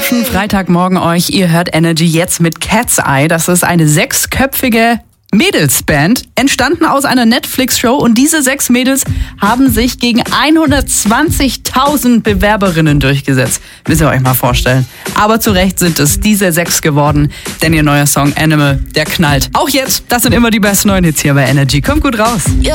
hübschen Freitagmorgen euch. Ihr hört Energy jetzt mit Cat's Eye. Das ist eine 6-köpfige Mädelsband, entstanden aus einer Netflix-Show. Und diese 6 Mädels haben sich gegen 120.000 Bewerberinnen durchgesetzt. Müsst ihr euch mal vorstellen. Aber zu Recht sind es diese 6 geworden, denn ihr neuer Song Animal, der knallt. Auch jetzt, das sind immer die besten neuen Hits hier bei Energy. Kommt gut raus.